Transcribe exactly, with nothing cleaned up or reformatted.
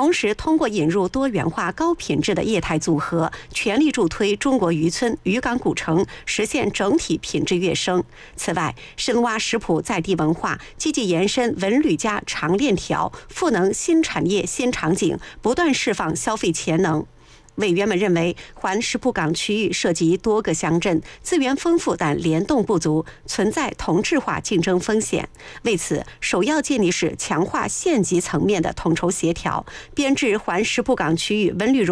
同时通过引入多元化、高品质的业态组合，全力助推中国渔村、渔港古城实现整体品质跃升。此外，深挖食谱在地文化，积极延伸文旅加长链条，赋能新产业新场景，不断释放消费潜能。委员们认为，环石浦港区域涉及多个乡镇，资源丰富但联动不足，存在同质化竞争风险。为此，首要建议是强化县级层面的统筹协调，编制环石浦港区域文旅